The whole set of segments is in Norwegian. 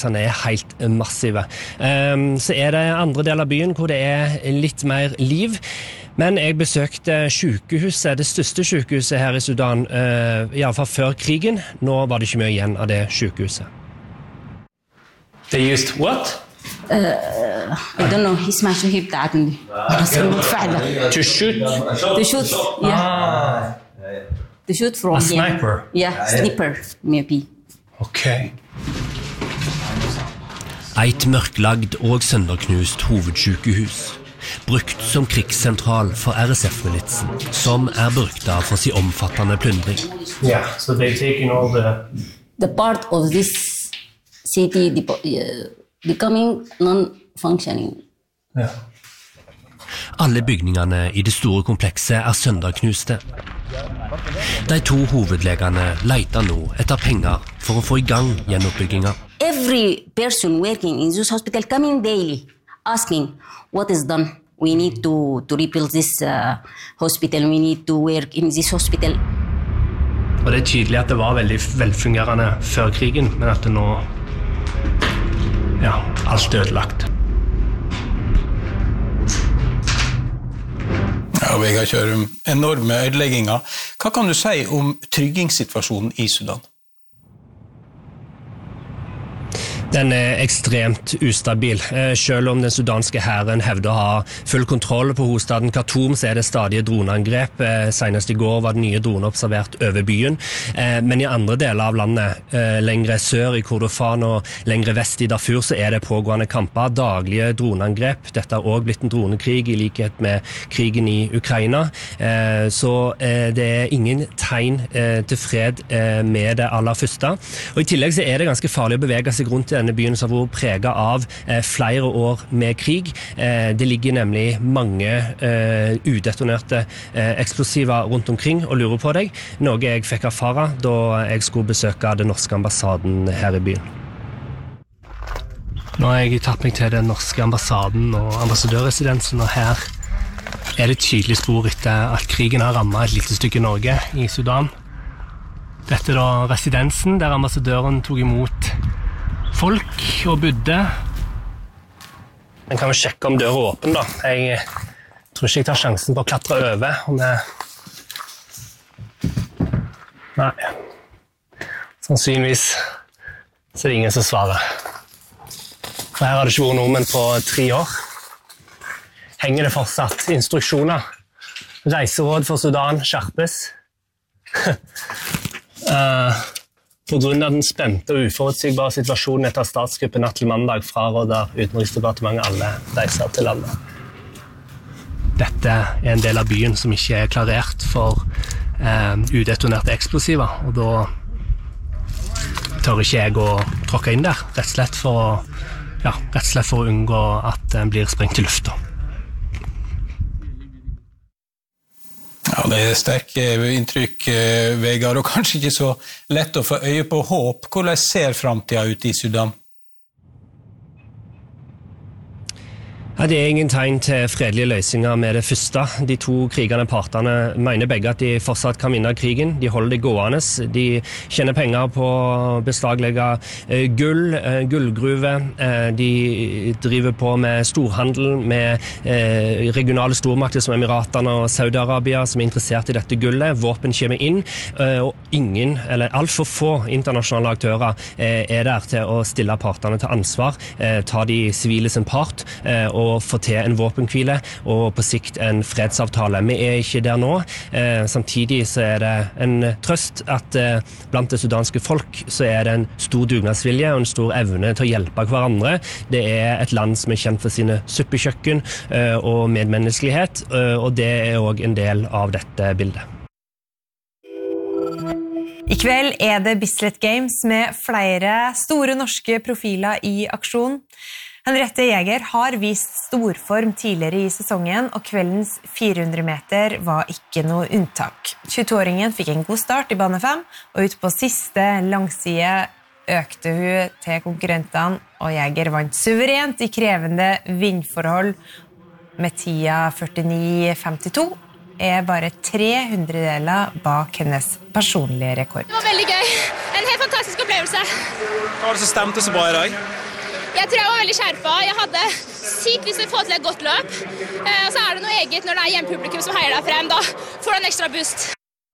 Han helt massive. Så det andre del av byen hvor det litt mer liv. Men jeg besøkte sykehuset, det største sykehuset her I Sudan, I alle fall før krigen. Nå var det ikke mye igjen av det sykehuset. They used what? I don't know, اسمها شو هي بتاعتني To shoot? To shoot, yeah. To shoot from A sniper? Yeah, sniper, maybe. Okay. Et mørklagd og sønderknust hovedsykehus. Brukt som krigssentral for RSF-militsen, som berykta for sin omfattende plyndring. Yeah, so they've taken all The part of this city becoming non-functioning. Yeah. Alle bygningene I det store komplekset sønderknuste. De to hovedlegene leter nå etter penger for å få I gang gjenoppbygginga. Every person working in this hospital coming daily asking what is done. We need to rebuild this hospital. We need to work in this hospital. Og det tydelig at det var veldig velfungerende før krigen, men at det nå alt ødelagt. Ja, Vegard Kjørum, enorme ødelegginger. Hva kan du si om tryggingssituasjonen I Sudan? Den ekstremt ustabil. Selv om den sudanske hæren hevder å ha full kontroll på hovedstaden Khartoum, så det stadige droneangrep. Senest I går var det nye droner observert over byen. Men I andre deler av landet, lengre sør I Kordofan og lengre vest I Darfur, så det pågående kamper, daglige droneangrep. Dette har også blitt en dronekrig I likhet med krigen I Ukraina. Så det ingen tegn til fred med det aller første. Og I tillegg så det ganske farlig å bevege seg rundt denne byen som har vært preget av flere år med krig. Det ligger nemlig mange udetonerte eksplosiver rundt omkring og lurer på deg, noe jeg fikk erfare da jeg skulle besøke den norske ambassaden her I byen. Nå har jeg tatt meg til den norske ambassaden og ambassadørresidensen, og her det tydelig spor etter at krigen har rammet et lite stykke Norge I Sudan. Dette da residensen der ambassadøren tok imot folk og budde. En kan jo sjekke om døra åpen da. Jeg tror ikke jeg tar sjansen på å klatre over. Nei. Sannsynligvis så det ingen som svarer. For her har det ikke vært nordmenn på 3 år. Henger det fortsatt instruksjoner. Reiseråd for Sudan skjerpes. På grunn av den spente og uforutsigbare situasjonen etter statskuppet natt til mandag fraråder Utenriksdepartementet alle reiser til landet. Dette en del av byen som ikke klarert for udetonerte eksplosiver, og da tør ikke jeg å tråkke inn der, rett og slett for å unngå at den blir sprengt I lufta. Ja, det sterke inntrykk, Vegard, og kanskje ikke så lett å få øye på håp. Hvordan ser fremtiden ut I Sudan? Ja, det ingen tegn til fredelige løsninger med det første. De to krigende partene mener begge at de fortsatt kan vinne krigen. De holder det gående. De tjener penger på å beslaglegge gull, gullgruve. De driver på med storhandel med regionale stormakter som Emiratene og Saudi-Arabia som interessert I dette gullet. Våpen kommer inn, og ingen, eller alt for få internasjonale aktører der til å stille partene til ansvar, ta de sivile sin part, og få til en våpenhvile og på sikt en fredsavtale. Vi ikke der nå. Samtidig så det en trøst at blant det sudanske folk så det en stor dugnadsvilje og en stor evne til å hjelpe hverandre. Det et land som kjent for sine suppekjøkken og medmenneskelighet, og det også en del av dette bildet. I kveld det Bislett Games med flere store norske profiler I aksjon. Henriette Jæger har vist storform tidligere I sesongen, og kveldens 400 meter var ikke noe unntak. 22-åringen fikk en god start I bane 5, og ut på siste langside økte hun til konkurrentene, og Jæger vant suverent I krevende vindforhold med tida 49,52. Bare 300 deler bak hennes personlige rekord. Det var veldig gøy. En helt fantastisk opplevelse. Hva var det som stemte så bra I dag? Jeg tror jeg var veldig skjerpet. Jeg hadde sykt lyst til å få til et godt løp. Og så det noe eget når det hjemmepublikum som heier deg frem. Da får du en ekstra boost.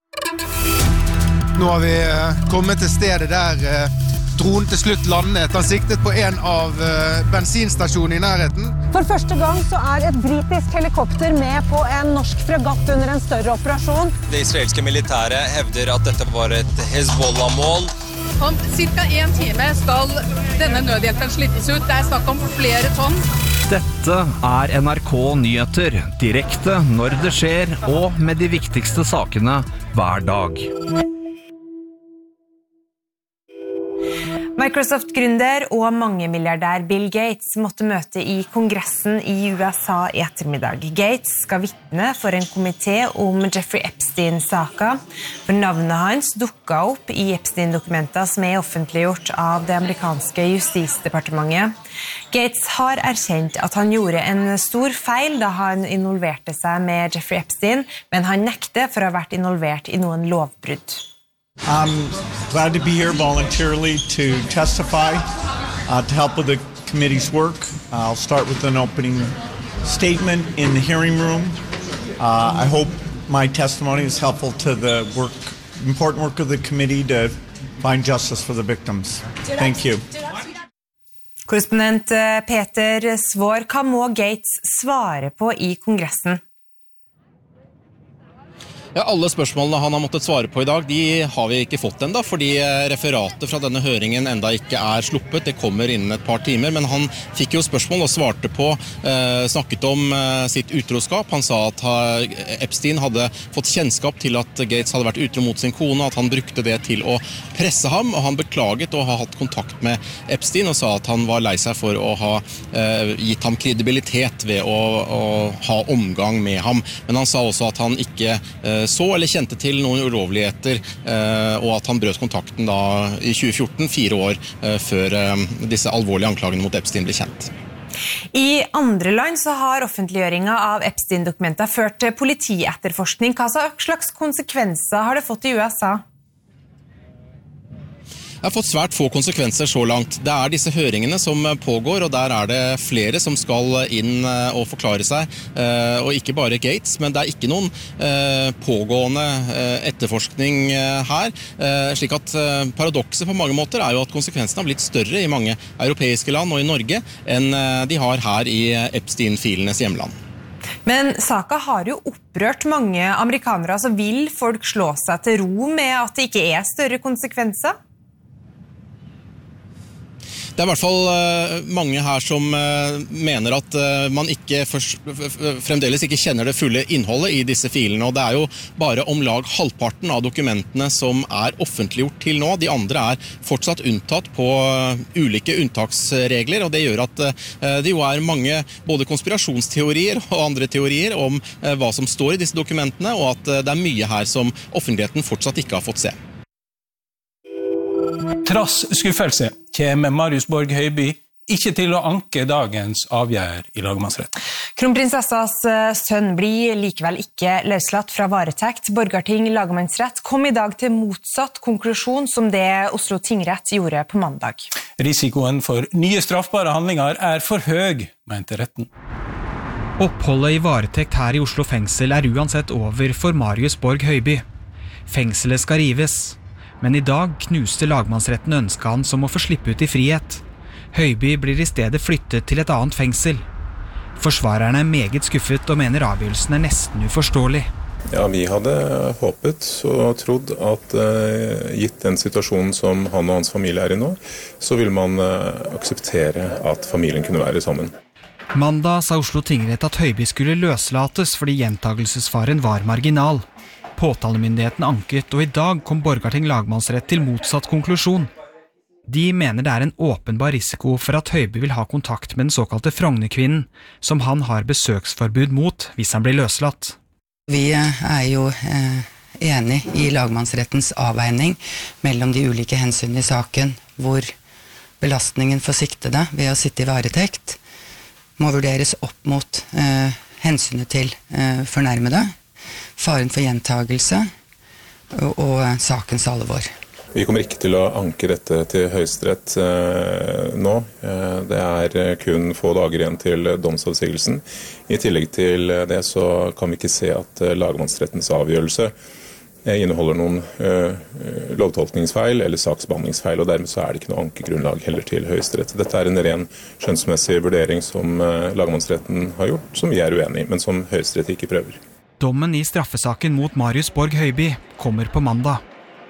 Nå har vi kommet til stedet der dronen til slutt landet. Han siktet på en av bensinstasjonene I nærheten. For første gang så et britisk helikopter med på en norsk fregatt under en større operasjon. Det israelske militæret hevder at dette var et Hezbollah-mål. Om cirka 1 time skal denne nødhjelpen slippes ut. Det snakk om flere tonn. Dette NRK Nyheter, direkte når det skjer, og med de viktigste sakene hver dag. Microsoft-gründer og mangemilliardær Bill Gates måtte møte I Kongressen I USA I ettermiddag. Gates skal vitne for en komité om Jeffrey Epstein-saka, for navnet hans dukket opp I Epstein-dokumenter som offentliggjort av det amerikanske justisdepartementet. Gates har erkjent at han gjorde en stor feil da han involverte seg med Jeffrey Epstein, men han nekter for å ha vært involvert I noen lovbrudd. I'm glad to be here voluntarily to testify, to help with the committee's work. I'll start with an opening statement in the hearing room. I hope my testimony is helpful to the important work of the committee to find justice for the victims. Thank you. Korrespondent Peter Svår, hva må Gates svare på I Kongressen? Ja, alle spørsmålene han har måttet svare på I dag, de har vi ikke fått enda, fordi referatet fra denne høringen enda ikke sluppet. Det kommer innen et par timer, men han fikk jo spørsmål og svarte på, snakket om sitt utroskap. Han sa at Epstein hadde fått kjennskap til at Gates hadde vært utro mot sin kone, at han brukte det til å presse ham, og han beklaget å ha hatt kontakt med Epstein og sa at han var lei seg for å ha gitt ham kredibilitet ved å ha omgang med ham. Men han sa også at han ikke så eller kjente til noen ulovligheter, og at han brøt kontakten da I 2014, 4 år før disse alvorlige anklagene mot Epstein ble kjent. I andre land så har offentliggjøringen av Epstein-dokumenter ført til politietterforskning. Hva slags konsekvenser har det fått I USA? Det har fått svært få konsekvenser så langt. Det disse høringene som pågår, og der det flere som skal inn og forklare seg, og ikke bare Gates, men det ikke noen pågående etterforskning her, slik at paradokset på mange måter jo at konsekvensene har blitt større I mange europeiske land og I Norge enn de har her I Epstein-filenes hjemland. Men saka har jo opprørt mange amerikanere, så vil folk slå seg til ro med at det ikke større konsekvenser? Det I hvert fall mange her som mener at man ikke fremdeles ikke kjenner det fulle innholdet I disse filene, og det jo bare om lag halvparten av dokumentene som offentliggjort til nå. De andre fortsatt unntatt på ulike unntaksregler, og det gjør at det jo mange både konspirasjonsteorier og andre teorier om hva som står I disse dokumentene, og at det mye her som offentligheten fortsatt ikke har fått se. Trass skuffelse kommer Marius Borg Høiby ikke til å anke dagens avgjør I lagmannsretten. Kronprinsessas sønn blir likevel ikke løslatt fra varetekt. Borgarting lagmannsrett kom I dag til motsatt konklusjon som det Oslo tingrett gjorde på mandag. Risikoen for nye straffbare handlinger for høy, mente retten. Oppholdet I varetekt her I Oslo fengsel uansett over for Marius Borg Høiby. Fengselet skal rives. Men I dag knuste lagmannsretten ønsket han som å få slippe ut I frihet. Høiby blir I stedet flyttet til et annet fengsel. Forsvarerne meget skuffet og mener avgjørelsen nesten uforståelig. Ja, vi hadde håpet og trodd at gitt den situasjonen som han og hans familie I nå, så vil man akseptere at familien kunne være sammen. Mandag sa Oslo tingrett at Høiby skulle løslates fordi gjentagelsesfaren var marginal. Påtalemyndigheten anket, og I dag kom Borgarting lagmannsrett til motsatt konklusjon. De mener det en åpenbar risiko for at Høiby vil ha kontakt med den såkalte Frognerkvinnen, som han har besøksforbud mot hvis han blir løslatt. Vi jo enig I lagmannsrettens avveining mellom de ulike hensyn I saken, hvor belastningen for siktede ved å sitte I varetekt må vurderes opp mot hensynet til fornærmede, faren for gjentagelse og sakens alvor. Vi kommer ikke til å anke dette til Høyesterett nå. Det kun få dager igjen til domsavsigelsen. I tillegg til det så kan vi ikke se at lagmannsrettens avgjørelse inneholder noen lovtolkningsfeil eller saksbehandlingsfeil, og dermed så det ikke noe ankegrunnlag heller til Høyesterett. Dette en ren skjønnsmessig vurdering som lagmannsretten har gjort, som vi uenig i, men som Høyesterett ikke prøver. Dommen i straffesaken mot Marius Borg Høiby kommer på mandag.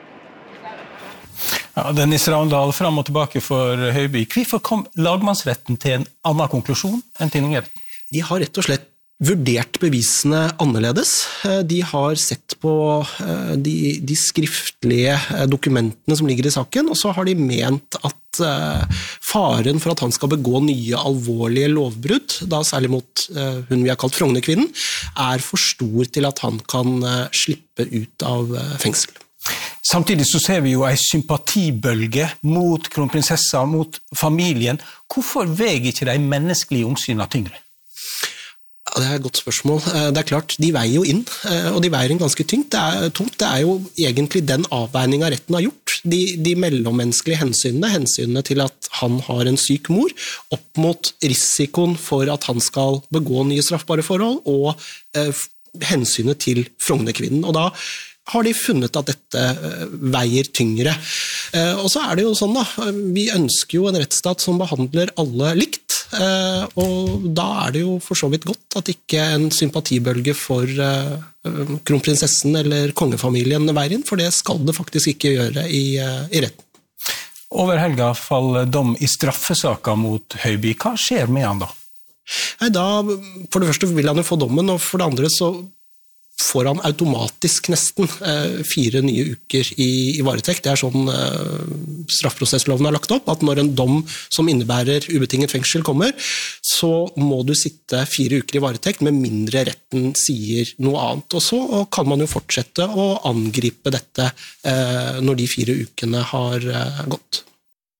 Ja, Dennis Ravndal, fram og tilbake for Høiby. Hvorfor kom lagmannsretten til en annen konklusjon enn tingretten? De har rett og slett vurdert bevisene annerledes. De har sett på de skriftlige dokumentene som ligger i saken, og så har de ment at faren for at han skal begå nye alvorlige lovbrudd, da særlig mot hun vi har kalt Frognerkvinnen, for stor til at han kan slippe ut av fengsel. Samtidig så ser vi jo en sympatibølge mot kronprinsessa, mot familien. Hvorfor veier ikke de menneskelige omsynene tyngre? Ja, det et godt spørsmål. Det klart, de veier jo inn, og de veier inn ganske tungt. Det jo egentlig den avveiningen retten har gjort. De mellommenneskelige hensynene til at han har en syk mor, opp mot risikoen for at han skal begå nye straffbare forhold, og hensynet til Frognerkvinnen. Og da har de funnet at dette veier tyngre. Og så det jo sånn da, vi ønsker jo en rettsstat som behandler alle likt, og da det jo for så vidt godt at ikke en sympatibølge for kronprinsessen eller kongefamilien veier inn, for det skal det faktisk ikke gjøre i retten. Over helga faller dom i straffesaker mot Høiby. Hva skjer med han da? Nei, da, for det første vil han jo få dommen, og for det andre så får han automatisk nesten 4 nye uker i varetekt. Det sånn straffprosessloven har lagt opp, at når en dom som innebærer ubetinget fengsel kommer, så må du sitte 4 uker i varetekt, med mindre retten sier noe annet. Og så kan man jo fortsette å angripe dette når de 4 ukene har gått.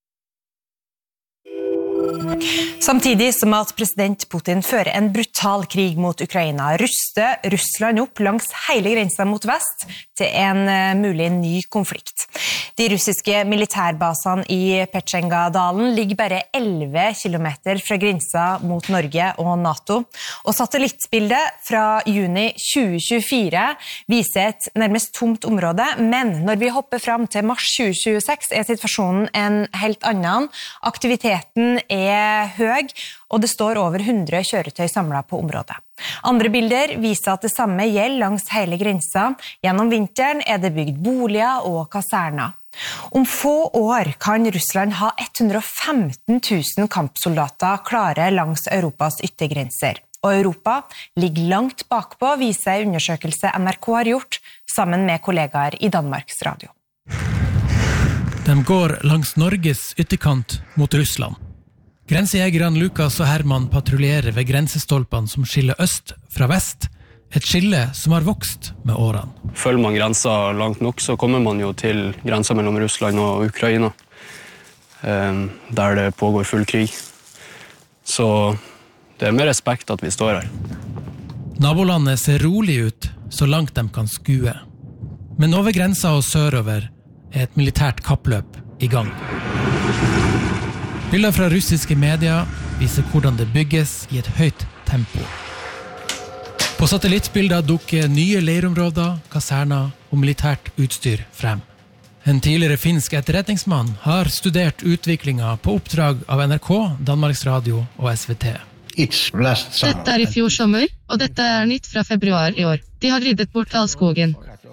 Samtidig som at president Putin fører en brutal krig mot Ukraina, ruster Russland opp langs hele grensen mot vest til en mulig ny konflikt. De russiske militærbasene i Petsjengadalen ligger bare 11 kilometer fra grensen mot Norge og NATO, og satellittbildet fra juni 2024 viser et nærmest tomt område, men når vi hopper fram til mars 2026 situasjonen en helt annen. Aktiviteten høy, og det står over 100 kjøretøy samlet på området. Andre bilder viser at det samme gjelder langs hele grensen. Gjennom vinteren det bygd boliger og kaserner. Om få år kan Russland ha 115 000 kampsoldater klare langs Europas yttergrenser. Og Europa ligger langt bakpå, viser en undersøkelse NRK har gjort sammen med kollegaer i Danmarks Radio. De går langs Norges ytterkant mot Russland. Grensejegerne Lukas og Herman patruljerer ved grensestolpene som skiller øst fra vest, et skille som har vokst med årene. Følger man grensa langt nok, så kommer man jo til grensa mellom Russland og Ukraina, der det pågår full krig. Så det med respekt at vi står her. Nabolandet ser rolig ut, så langt de kan skue. Men over grensa og sørover et militært kappløp i gang. Bilder fra russiske medier viser hvordan det bygges i et høyt tempo. På satellittbilder dukker nye leirområder, kaserner og militært utstyr frem. En tidligere finsk etterretningsmann har studert utviklingen på oppdrag av NRK, Danmarks Radio og SVT. Dette i fjor sommer, og dette nytt fra februar i år. De har ryddet bort all skogen.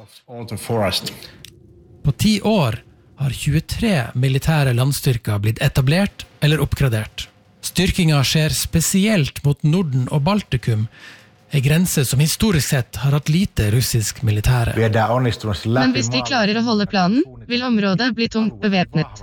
På 10 år har 23 militære landstyrker blitt etablert eller oppgradert. Styrkinga skjer spesielt mot Norden og Baltikum, en grense som historisk sett har hatt lite russisk militære. Men hvis de klarer å holde planen, vil området bli tungt bevæpnet.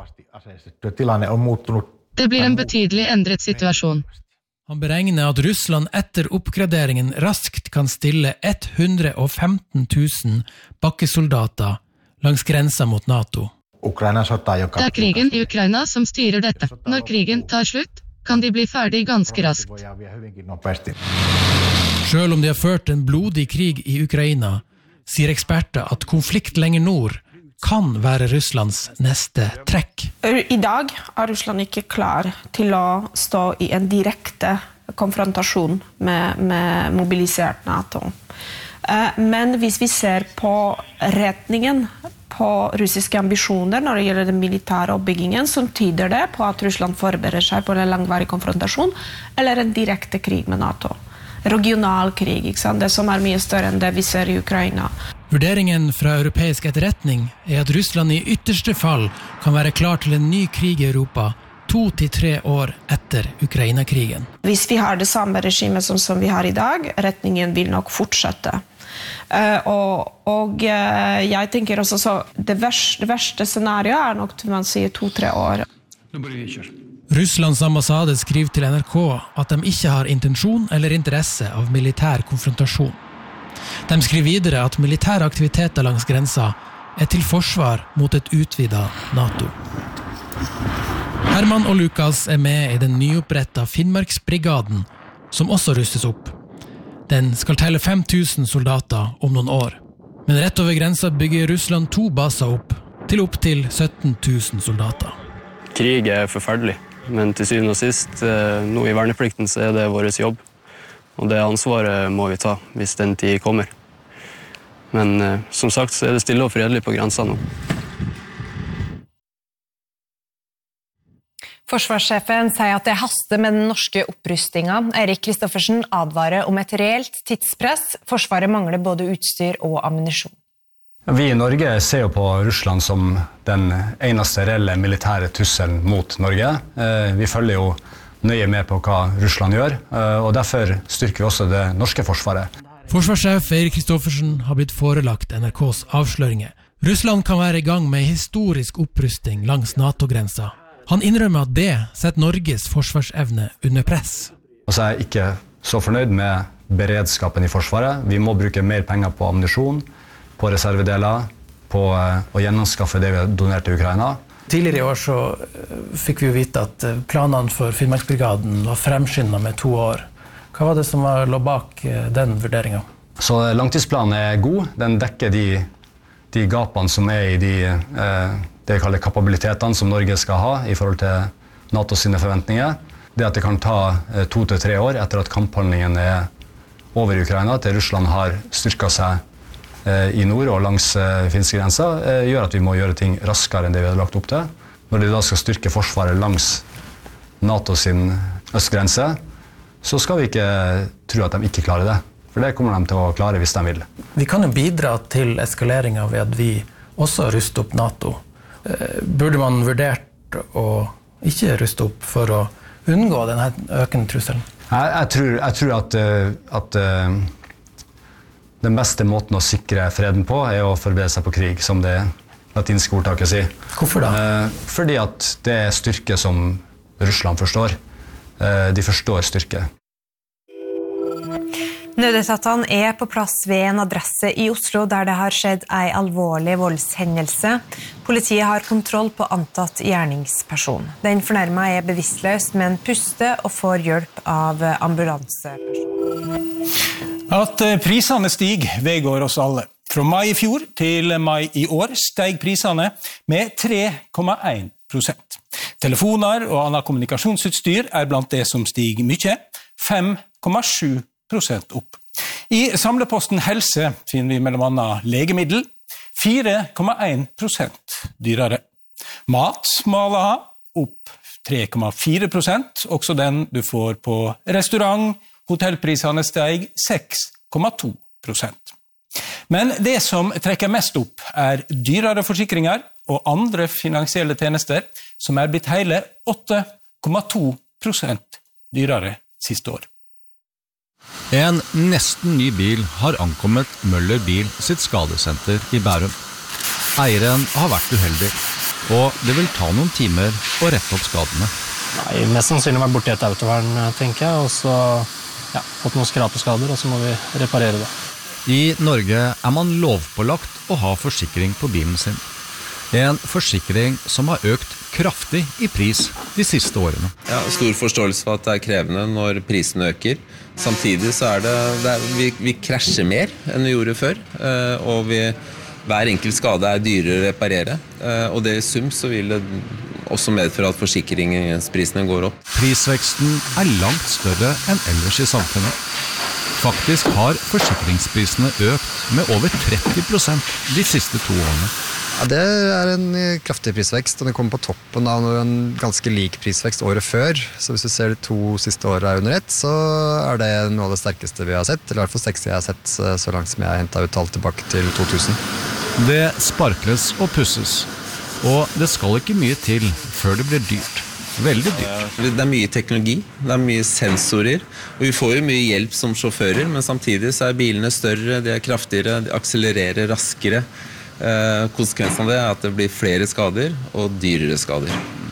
Det blir en betydelig endret situasjon. Han beregner at Russland etter oppgraderingen raskt kan stille 115 000 bakkesoldater langs grensa mot NATO. Det krigen i Ukraina som styrer dette. Når krigen tar slutt, kan de bli ferdig ganske raskt. Selv om de har ført en blodig krig i Ukraina, sier eksperter at konflikt lenger nord kan være Russlands neste trekk. I dag Russland ikke klar til å stå i en direkte konfrontasjon med mobilisert NATO. Men hvis vi ser på retningen på russiske ambisjoner når det gjelder den militære oppbyggingen, så tyder det på at Russland forbereder seg på en langvarig konfrontasjon eller en direkte krig med NATO. Regional krig, ikke sant? Det som mye større enn det vi ser i Ukraina. Vurderingen fra europeisk etterretning at Russland i ytterste fall kan være klar til en ny krig i Europa 2 til 3 år etter Ukraina-krigen. Hvis vi har det samme regimet som vi har i dag, retningen vil nok fortsette. Og jeg tenker også så det verste scenarioet nok til man sier 2-3 år. Russlands ambassade skriver til NRK at de ikke har intensjon eller interesse av militær konfrontasjon. De skriver videre at militære aktiviteter langs grensa til forsvar mot et utvidet NATO. Herman og Lukas med i den nyopprettet Finnmarksbrigaden, som også rustes opp. Den skal telle 5000 soldater om noen år. Men rett over grensa bygger Russland 2 baser opp til 17 000 soldater. Krig forferdelig, men til syvende og sist, nå i verneplikten så det vår jobb. Og det ansvaret må vi ta hvis den tid kommer. Men som sagt så det stille og fredelig på grensa nå. Forsvarssjefen sier at det haster med den norske opprustningen. Eirik Kristoffersen advarer om et reelt tidspress. Forsvaret mangler både utstyr og ammunisjon. Vi i Norge ser jo på Russland som den eneste reelle militære trusselen mot Norge. Vi følger jo nøye med på hva Russland gjør, og derfor styrker vi også det norske forsvaret. Forsvarssjef Eirik Kristoffersen har blitt forelagt NRKs avsløringer. Russland kan være i gang med historisk opprustning langs NATO-grensa. Han innrømmer at det setter Norges forsvarsevne under press. Altså jeg ikke så fornøyd med beredskapen i forsvaret. Vi må bruke mer penger på ammunisjon, på reservedeler, på å gjenanskaffe det vi har donert til Ukraina. Tidligere i år så fikk vi jo vite at planene for Finnmarksbrigaden var fremskyndet med 2 år. Hva var det som lå bak den vurderingen? Så langtidsplanen god. Den dekker de gapene som i det jeg kaller kapabilitetene som Norge skal ha i forhold til NATO sine forventninger. Det at det kan ta 2 til 3 år etter at kamphandlingen over i Ukraina, til Russland har styrket seg i nord og langs finske grenser, gjør at vi må gjøre ting raskere enn det vi hadde lagt opp til. Når de da skal styrke forsvaret langs NATO sin østgrense, så skal vi ikke tro at de ikke klarer det. For det kommer de til å klare hvis de vil. Vi kan jo bidra til eskaleringen ved at vi også ruster opp NATO. Burde man vurdert å ikke ruste opp for å unngå denne økende trusselen? Jeg tror at den beste måten å sikre freden på å forberede seg på krig, som det latinske ordtaket sier. Hvorfor da? Fordi at det styrke som Russland forstår. De forstår styrke. Nødetatene på plass ved en adresse i Oslo der det har skjedd en alvorlig voldshendelse. Politiet har kontroll på antatt gjerningsperson. Den fornærmede bevisstløs, men puster og får hjelp av ambulanseperson. At prisene stiger vedgår oss alle. Fra mai i fjor til mai i år steg prisene med 3,1%. Telefoner og annet kommunikasjonsutstyr blant det som stiger mye, 5,7% opp. I samleposten helse finner vi mellom annet legemiddel, 4,1% dyrere. Mat må alle ha, opp 3,4%, også den du får på restaurant. Hotellprisene steg 6,2%. Men det som trekker mest opp dyrere forsikringer og andre finansielle tjenester, som blitt hele 8,2% dyrere siste år. En nesten ny bil har ankommet Møller Bil sitt skadesenter i Bærum. Eieren har vært uheldig, og det vil ta noen timer å rette opp skadene. Nei, mest sannsynlig vært borte i et autovern, tenker jeg, og så fått noen skrapeskader, og så må vi reparere det. I Norge man lovpålagt å ha forsikring på bilen sin. En forsikring som har økt kraftig i pris de siste årene. Ja, stor forståelse for at det krevende når prisen øker. Samtidig så vi krasjer mer enn vi gjorde før, og vi hver enkelt skade dyrere å reparere, og det I sum så vil det også medføre at forsikringsprisene går opp. Prisveksten langt større enn ellers I samfunnet. Faktisk har forsikringsprisene økt med over 30% de siste 2 årene. Ja, det en kraftig prisvekst, og det kommer på toppen av en ganske lik prisvekst året før. Så hvis du ser de 2 siste årene under ett, så det noe av det sterkeste vi har sett, eller I hvert fall sterkeste jeg har sett så langt som jeg hentet ut tall tilbake til 2000. Det sparkles og pusses, og det skal ikke mye til før det blir dyrt. Veldig dyrt. Det mye teknologi, det mye sensorer, og vi får jo mye hjelp som sjåfører, men samtidig så bilene større, de kraftigere, de akselererer raskere. Konsekvensen av det at det blir flere skader og dyrere skader.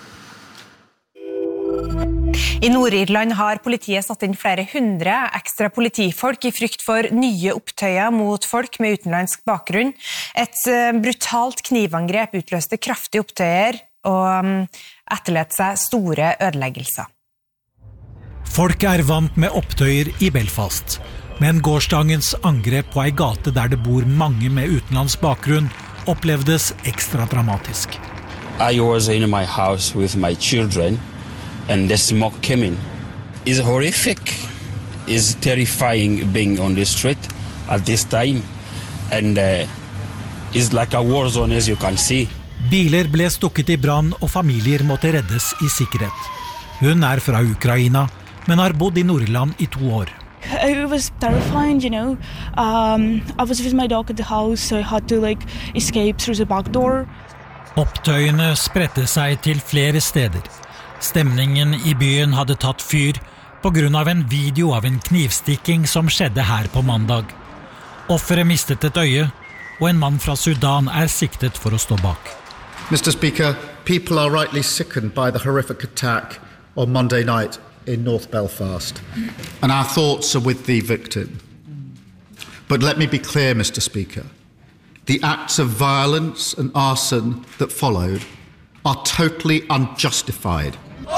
I Nord-Irland har politiet satt inn flere 100 ekstra politifolk I frykt for nye opptøyer mot folk med utenlandsk bakgrunn. Et brutalt knivangrep utløste kraftige opptøyer og etterlot seg store ødeleggelser. Folk vant med opptøyer I Belfast. Men gårsdagens angrep på ei gate der det bor mange med utenlandsk bakgrunn opplevdes ekstra dramatisk. I was in my house with my children and the smoke came in. It's horrific. It's terrifying being on the street at this time and it's like a war zone as you can see. Biler ble stukket I brann og familier måtte reddes I sikkerhet. Hun fra Ukraina, men har bodd I Nordland I 2 år. It was terrifying, you know. I was with my dog at the house, so I had to escape through the back door. Opptøyene spredte seg til flere steder. Stemningen I byen hadde tatt fyr på grunn av en video av en knivstikking som skjedde her på mandag. Offeret mistet et øye, og en mann fra Sudan siktet for å stå bak. Mr. Speaker, people are rightly sickened by the horrific attack on Monday night in North Belfast, and our thoughts are with the victim. But let me be clear, Mr. Speaker, the acts of violence and arson that followed are totally unjustified.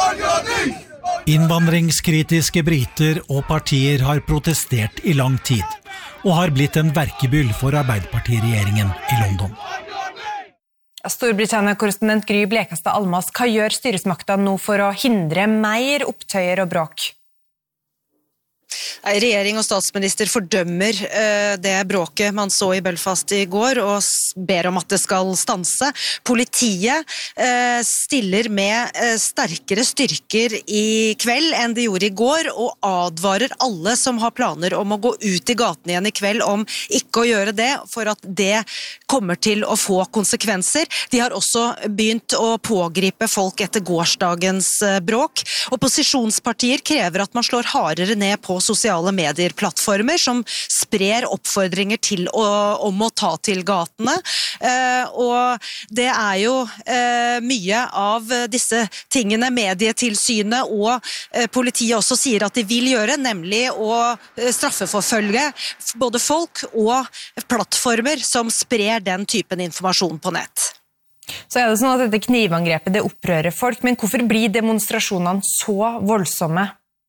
Innvandringskritiske briter og partier har protestert I lang tid, og har blitt en verkebyll for Arbeiderpartiregjeringen I London. Storbritannia-korrespondent Gry Blekastad Almas, hva gjør styresmaktene nå for å hindre mer opptøyer og bråk? Regjering og statsminister fordømmer det bråket man så I Belfast I går og ber om at det skal stanse. Politiet stiller med sterkere styrker I kveld enn de gjorde I går og advarer alle som har planer om å gå ut I gaten igjen I kveld om ikke å gjøre det, for at det kommer til å få konsekvenser. De har også begynt å pågripe folk etter gårsdagens bråk. Opposisjonspartier krever at man slår hardere ned på sosiale medier-plattformer som sprer oppfordringer til om å ta til gatene. Og det jo mye av disse tingene medietilsynet og politiet også sier at de vil gjøre, nemlig å straffeforfølge både folk og plattformer som sprer den typen informasjon på nett. Så det sånn at dette knivangrepet det opprører folk, men hvorfor blir demonstrasjonene så voldsomme?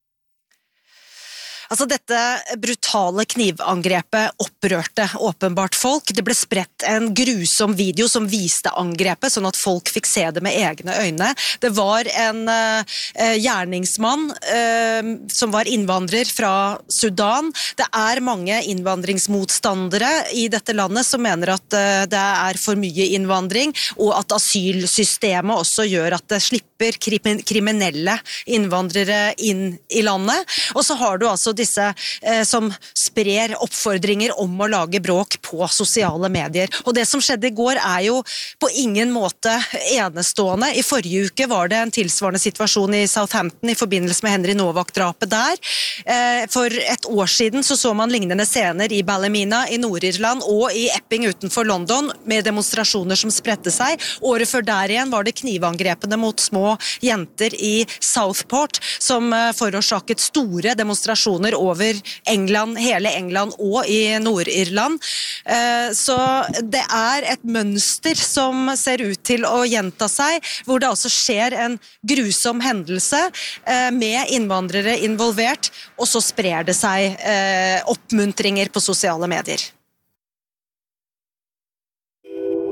Altså dette brutale knivangrepet opprørte åpenbart folk. Det ble spredt en grusom video som viste angrepet, sånn at folk fikk se det med egne øyne. Det var en gjerningsmann som var innvandrer fra Sudan. Det mange innvandringsmotstandere I dette landet som mener at det for mye innvandring, og at asylsystemet også gjør at det slipper kriminelle innvandrere inn I landet. Og så har du altså disse som sprer oppfordringer om å lage bråk på sosiale medier. Og det som skjedde I går jo på ingen måte enestående. I forrige uke var det en tilsvarende situasjon I Southampton I forbindelse med Henry Novak-drapet der. For et år siden så man lignende scener I Ballymena I Nord-Irland og I Epping utenfor London med demonstrasjoner som spredte seg. Året før der igjen var det knivangrepene mot små jenter I Southport som forårsaket store demonstrasjoner over England, hele England og I Nord-Irland. Så det et mønster som ser ut til å gjenta seg, hvor det altså skjer en grusom hendelse med innvandrere involvert, og så sprer det seg oppmuntringer på sosiale medier.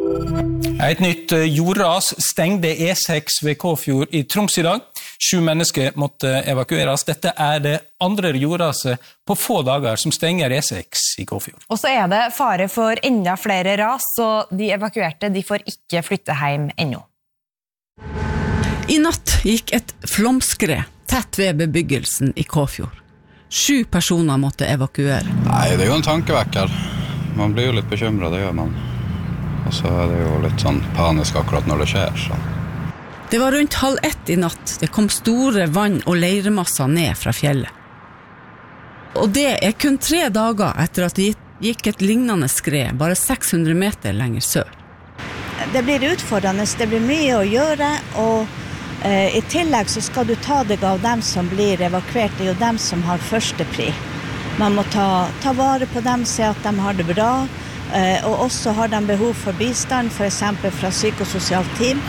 Et nytt jordras stengte E6 ved Kåfjord I Troms I dag. 7 mennesker måtte evakueres. Dette det andre jordraset på få dager som stenger E6 I Kåfjord. Og så det fare for enda flere ras, så de evakuerte de får ikke flytte hjem ennå. I natt gikk et flomskred tett ved bebyggelsen I Kåfjord. 7 personer måtte evakuere. Nei, det jo en tankevekker. Man blir jo litt bekymret, det gjør man. Og så det jo litt sånn panisk akkurat når det skjer. Så. Det var rundt 12:30 I natt. Det kom store vann- og leirmasser ned fra fjellet. Og det kun 3 dager etter at det gikk et lignende skred, bare 600 meter lenger sør. Det blir utfordrende, det blir mye å gjøre, og I tillegg så skal du ta deg av dem som blir evakuert, det jo dem som har første pri. Man må ta vare på dem, se at de har det bra, og også har de behov for bistand, for eksempel fra psykososialt team.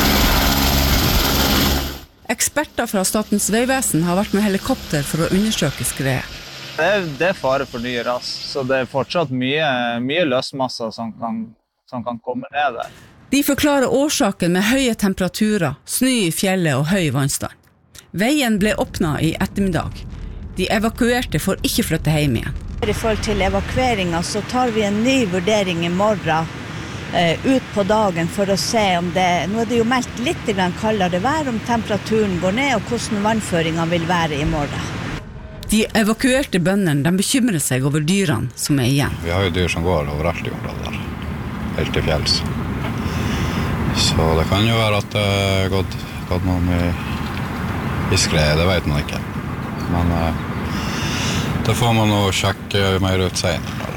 Eksperter fra Statens vegvesen har vært med helikopter for å undersøke skredet. Det fare for nye ras, så det fortsatt mye løsmasser som kan komme ned der. De forklarer årsaken med høye temperaturer, snø I fjellet og høy vannstand. Veien ble åpnet I ettermiddag. De evakuerte får ikke flytte hjem igjen. I forhold til evakueringen så tar vi en ny vurdering I morgen ut på dagen for å se om nå det jo meldt litt kaldere vær, om temperaturen går ned og hvordan vannføringen vil være I morgen. De evakuerte bøndene, de bekymrer seg over dyrene som igjen. Vi har jo dyr som går overalt I området der, helt til fjells. Så det kan jo være at det gått noen I skred, det vet man ikke. Men det får man nå sjekke mer ut senere.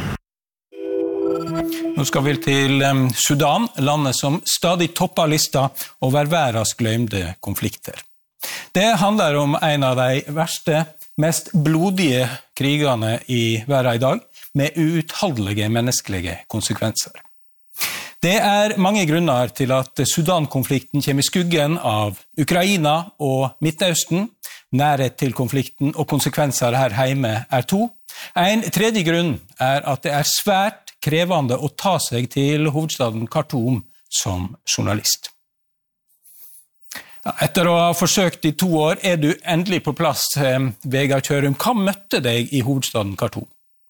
Nå skal vi til Sudan, landet som stadig topper lista over verdens glemte konflikter. Det handler om en av de verste, mest blodige krigene I verden I dag, med uutholdelige menneskelige konsekvenser. Det mange grunner til at Sudan-konflikten kommer I skuggen av Ukraina og Midtøsten. Nærhet til konflikten og konsekvenser her hjemme 2. En tredje grunn at det svært krevende å ta seg til hovedstaden Khartoum som journalist. Etter å ha forsøkt I 2 år du endelig på plass, Vegard Kjørum. Hva møtte deg I hovedstaden Khartoum?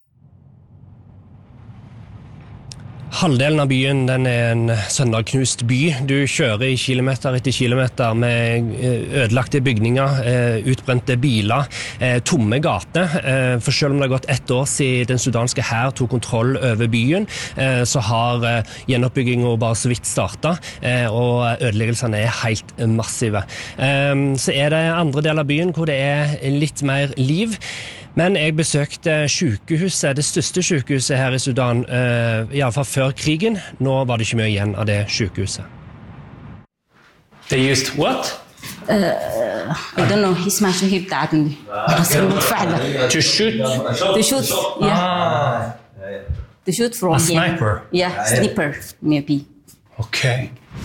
Halvdelen av byen den en sønderknust by. Du kjører I kilometer etter kilometer med ødelagte bygninger, utbrente biler, tomme gater. For selv om det har gått 1 år siden den sudanske hær tok kontroll over byen, så har gjenoppbyggingen bare så vidt startet, og ødeleggelsene helt massive. Så det andre deler av byen hvor det litt mer liv. Men jeg besøkte sykehuset, det største sykehuset her I Sudan, I alle fall før krigen. Nå var det ikke mye igjen av det sykehuset. They used what? I don't know, اسمها شو هي بتاعتني بس فعلا To shoot? To shoot, yeah. To shoot from A sniper? Yeah, sniper, maybe. Ok.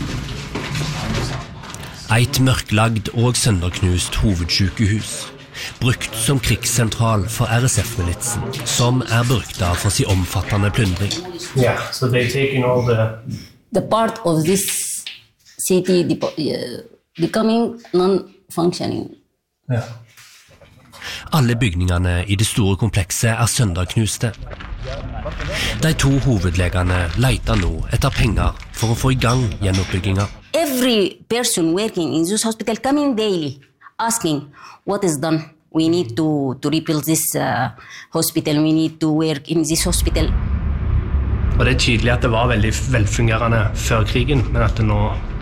Et mørklagd og sønderknust hovedsykehus. Brukt som krigssentral for RSF-militsen, som berykta for sin omfattende plundring. Yeah, so they're taking all The part of this city becoming non-functioning. Yeah. Alle bygningene I det store komplekset sønderknuste. De 2 hovedlegene leter nå etter penger for å få I gang gjenoppbygginga. Every person working in this hospital coming daily asking what is done. We need to rebuild this hospital. We need to work in this hospital. Og det tydelig at det var veldig velfungerende før krigen, men at det nå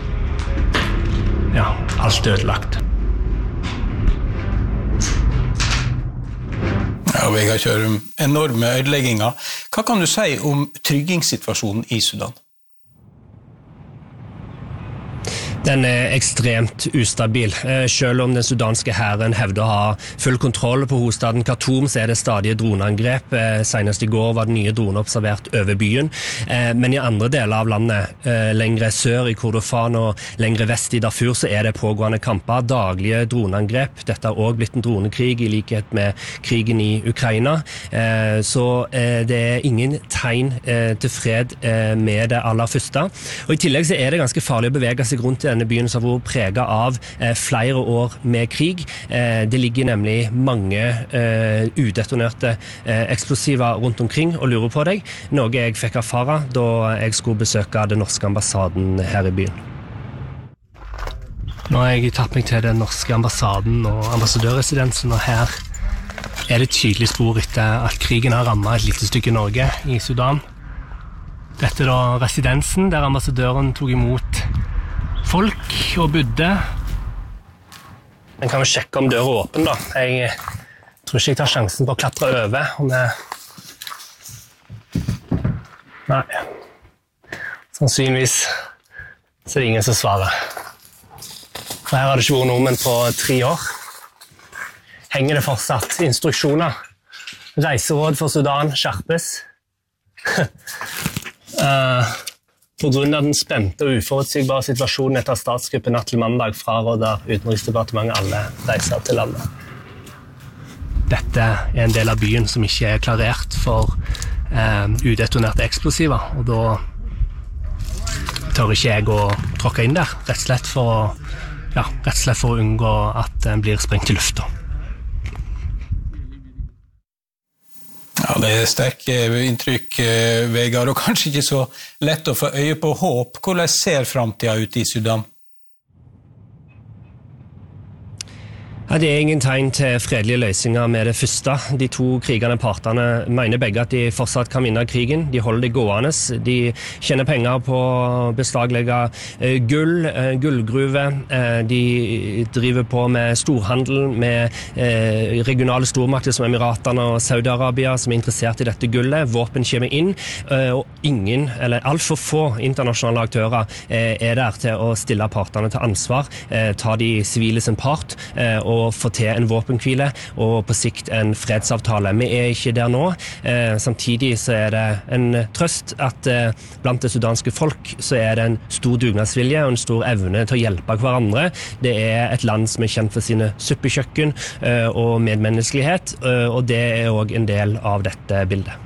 alt ødelagt. Ja, Vegard Kjørum, enorme ødelegginger. Hva kan du si om tryggingssituasjonen I Sudan? Den ekstremt ustabil. Selv om den sudanske hæren hevder å ha full kontroll på hovedstaden Khartoum, så det stadige droneangrep. Senest I går var det nye droner observert over byen. Men I andre deler av landet, lengre sør I Kordofan og lengre vest I Darfur, så det pågående kamper, daglige droneangrep. Dette har også blitt en dronekrig I likhet med krigen I Ukraina. Så det ingen tegn til fred med det aller første. Og I tillegg så det ganske farlig å bevege seg rundt I denne byen som har vært preget av flere år med krig. Det ligger nemlig mange udetonerte eksplosiver rundt omkring og lurer på deg, noe jeg fikk erfare da jeg skulle besøke den norske ambassaden her I byen. Nå har jeg tatt meg til den norske ambassaden og ambassadørresidensen, og her det tydelig spor etter at krigen har rammet et lite stykke Norge I Sudan. Dette da residensen der ambassadøren tok imot folk og bodde. Jeg kan jo sjekke om døra åpen da. Jeg tror ikke jeg tar sjansen på å klatre over. Nei. Sannsynligvis så det ingen som svarer. For her har det ikke vært nordmenn på 3 år. Henger det fortsatt instruksjoner. Reiseråd for Sudan skjerpes. På grunn av den spente og uforutsigbare situasjonen etter statskuppet natt til mandag fraråder Utenriksdepartementet alle reiser til landet. Dette en del av byen som ikke klarert for udetonerte eksplosiver, og da tør ikke jeg å tråkke inn der, rett og slett for å unngå at den blir sprengt I lufta. Ja, det sterke inntrykk, Vegard, og kanskje ikke så lett å få øye på håp. Hvordan ser fremtiden ut I Sudan? Ja, det ingen tegn til fredelige løsninger med det første. De 2 krigende partene mener begge at de fortsatt kan vinne krigen. De holder det gående. De tjener penger på å beslaglegge gull, gullgruve. De driver på med storhandel med regionale stormakter som Emiratene og Saudi-Arabia som interessert I dette gullet. Våpen kommer inn, og ingen, eller alt for få internasjonale aktører der til å stille partene til ansvar, ta de sivile sin part, og få til en våpenhvile og på sikt en fredsavtale. Vi ikke der nå. Samtidig så det en trøst at blant det sudanske folk så det en stor dugnadsvilje og en stor evne til å hjelpe hverandre. Det et land som kjent for sine suppekjøkken og medmenneskelighet, og det også en del av dette bildet.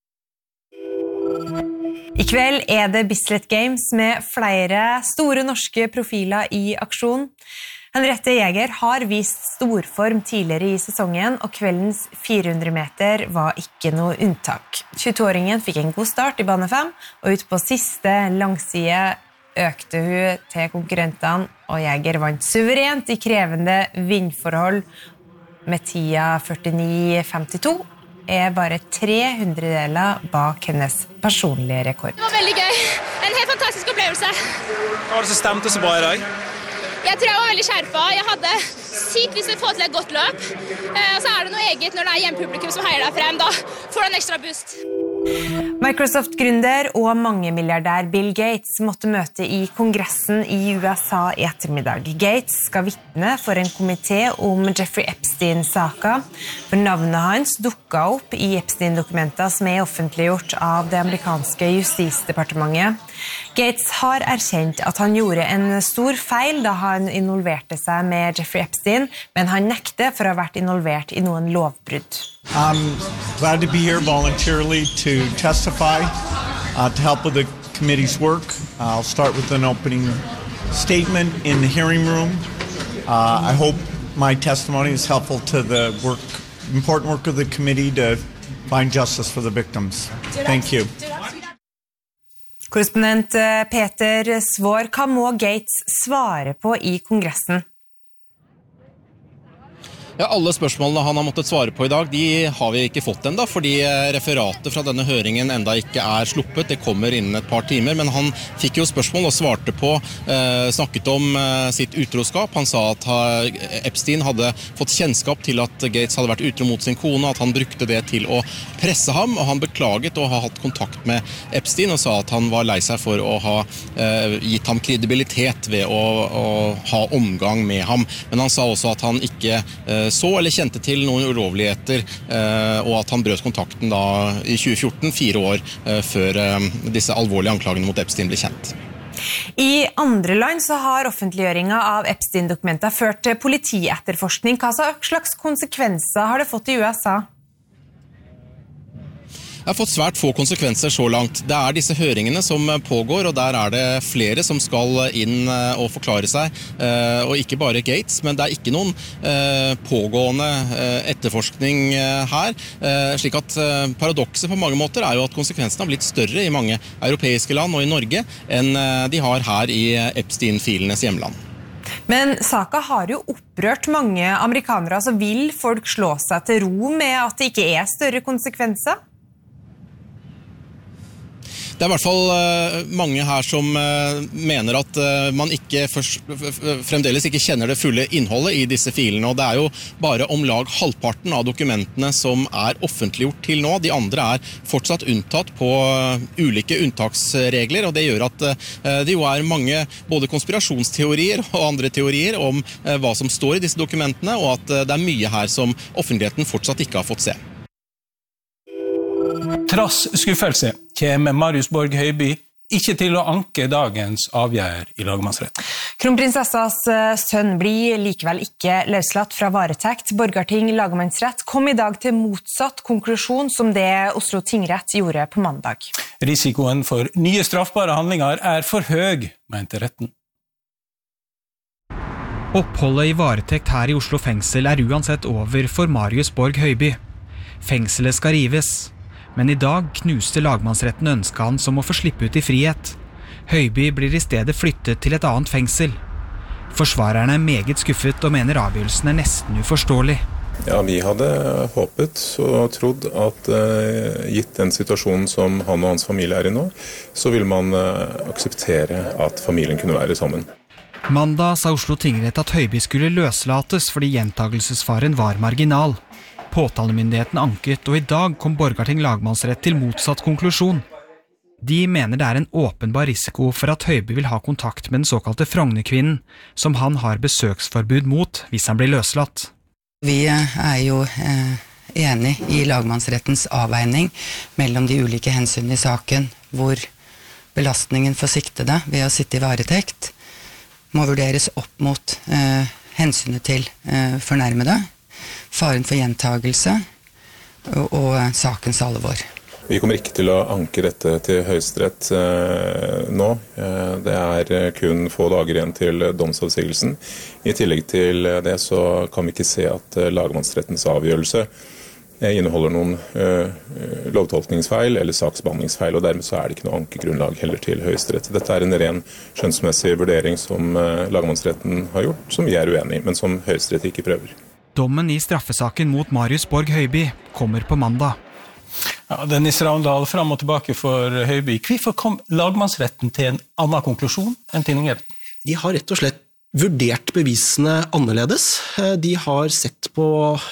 I kveld det Bislett Games med flere store norske profiler I aksjon. Henriette Jæger har vist storform tidligere I sesongen, og kveldens 400 meter var ikke noe unntak. 22-åringen fikk en god start I bane 5, og ut på siste langside økte hun til konkurrentene, og Jæger vant suverent I krevende vindforhold med tida 49,52. Bare 300-deler bak hennes personlige rekord. Det var veldig gøy. En helt fantastisk opplevelse. Hva var det som stemte så bra I dag? Jeg tror jeg var veldig skjerpet. Jeg hadde sykt lyst til å få til et godt løp. Og så det noe eget når det hjemmepublikum som heier deg frem. Da får du en ekstra boost. Microsoft-gründer og mangemilliardær Bill Gates måtte møte I kongressen I USA I ettermiddag. Gates skal vitne for en komité om Jeffrey Epstein-saka, for navnet hans dukket opp I Epstein-dokumenter som offentliggjort av det amerikanske justisdepartementet. Gates har erkjent at han gjorde en stor feil da han involverte seg med Jeffrey Epstein, men han nekter for å ha vært involvert I noen lovbrudd. I'm glad to be here voluntarily to testify, to help with the committee's work. I'll start with an opening statement in the hearing room. I hope my testimony is helpful to the important work of the committee to find justice for the victims. Thank you. Korrespondent Peter Svår, hva må Gates svare på I kongressen? Ja, alle spørsmålene han har måttet svare på i dag, de har vi ikke fått enda, fordi referatet fra denne høringen enda ikke sluppet. Det kommer innen et par timer, men han fikk jo spørsmål og svarte på, snakket om sitt utroskap. Han sa at Epstein hadde fått kjennskap til at Gates hadde vært utro mot sin kone, at han brukte det til å presse ham, og han beklaget å ha hatt kontakt med Epstein og sa at han var lei seg for å ha gitt ham kredibilitet ved å ha omgang med ham. Men han sa også at han ikke så eller kjente til noen ulovligheter, og at han brøt kontakten da i 2014, 4 år før disse alvorlige anklagene mot Epstein ble kjent. I andre land så har offentliggjøringen av Epstein-dokumenter ført til politietterforskning. Hva slags konsekvenser har det fått i USA? Det har fått svært få konsekvenser så langt. Det disse høringene som pågår, og der det flere som skal inn og forklare seg, og ikke bare Gates, men det ikke noen pågående etterforskning her, slik at paradokset på mange måter jo at konsekvensene har blitt større i mange europeiske land og i Norge enn de har her i Epstein-filenes hjemland. Men saka har jo opprørt mange amerikanere, så vil folk slå seg til ro med at det ikke større konsekvenser? Det i hvert fall mange her som mener at man ikke fremdeles ikke kjenner det fulle innholdet i disse filene, og det jo bare om lag halvparten av dokumentene som offentliggjort til nå. De andre fortsatt unntatt på ulike unntaksregler, og det gjør at det jo mange både konspirasjonsteorier og andre teorier om hva som står i disse dokumentene, og at det mye her som offentligheten fortsatt ikke har fått se. Trass skuffelse kommer Marius Borg Høiby ikke til å anke dagens avgjør i lagmannsretten. Kronprinsessas sønn blir likevel ikke løslatt fra varetekt. Borgarting lagmannsrett kom i dag til motsatt konklusjon som det Oslo tingrett gjorde på mandag. Risikoen for nye straffbare handlinger for høy, mente retten. Oppholdet i varetekt her i Oslo fengsel uansett over for Marius Borg Høiby. Fengselet skal rives. Men i dag knuste lagmannsretten ønsket hans om å få slippe ut i frihet. Høiby blir i stedet flyttet til et annet fengsel. Forsvarerne meget skuffet og mener avgjørelsen nesten uforståelig. Ja, vi hadde håpet og trodd at gitt den situasjonen som han og hans familie i nå, så vil man akseptere at familien kunne være sammen. Mandag sa Oslo tingrett at Høiby skulle løslates fordi gjentagelsesfaren var marginal. Påtalemyndigheten anket, og i dag kom Borgarting lagmannsrett til motsatt konklusjon. De mener det en åpenbar risiko for at Høiby vil ha kontakt med den såkalte Frognerkvinnen, som han har besøksforbud mot hvis han blir løslatt. Vi jo enig i lagmannsrettens avveining mellom de ulike hensynene i saken, hvor belastningen for siktede ved å sitte i varetekt må vurderes opp mot hensynet til fornærmede, faren for gjentagelse og sakens alvor. Vi kommer ikke til å anke dette til Høyesterett nå. Det kun få dager igjen til domsavsigelsen. I tillegg til det så kan vi ikke se at lagmannsrettens avgjørelse inneholder noen lovtolkningsfeil eller saksbehandlingsfeil, og dermed så det ikke noe ankegrunnlag heller til Høyesterett. Dette en ren skjønnsmessig vurdering som lagmannsretten har gjort, som vi uenig i, men som Høyesterett ikke prøver. Dommen i straffesaken mot Marius Borg Høiby kommer på mandag. Ja, Dennis Ravndal fram og tilbake for Høiby. Hvorfor kom lagmannsretten til en annen konklusjon enn tingretten? De har rett og slett vurdert bevisene annerledes. De har sett på